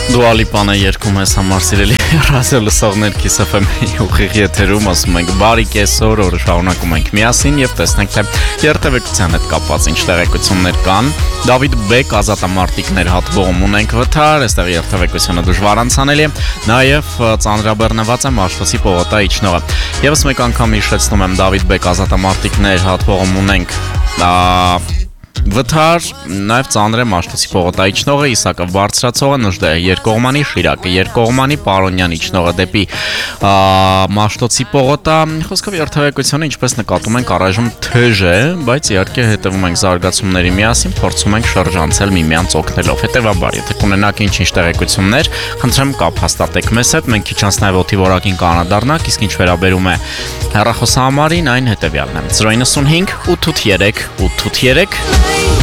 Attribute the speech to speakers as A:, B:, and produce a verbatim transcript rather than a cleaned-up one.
A: Dua Lipան է երգում ես համար սիրելի ռադիո լսողներ Kiss F M-ի ուղիղ եթերում, ասում ենք բարի կեսօր, օրը շարունակում ենք միասին եւ տեսնենք թե երթևեկության հետ կապված ինչ տեղեկություններ կան։ Դավիթ Բեկ ազատամարտիկներ հատվողում ունենք վթար, այստեղ երթևեկությունը դժվար անցանելի է, նաեւ ծանրաբեռնված է Մաշտոցի պողոտա իջնողը։ Եվս մեկ անգամ հիշեցնում եմ Դավիթ Բեկ ազատամարտիկներ հատվողում ունենք վթար, նաև ծանր է Մաշտոցի պողոտա իջնողը, Իսակով բարձրացողը, Նժդեհ երկկողմանի, Շիրակը երկկողմանի, Պարոնյան իջնողը դեպի Մաշտոցի պողոտա։ Խոսքով երթևեկությունը, ինչպես նկատում ենք, առայժմ թեժ է, բայց իհարկե հետևում ենք զարգացումների միասին, փորձում ենք շրջանցել միմյանց օգնելով։ Հետևաբար, եթե կունենաք ինչ-ինչ տեղեկություններ, խնդրեմ կապ հաստատեք մեզ հետ, մենք քիչ անց նաև օդի որակին կանադառնանք, իսկ ինչ վերաբերում է հեռախոսահամարին, այն հետևյալն է. զero նինety-five eight eight three eight eight three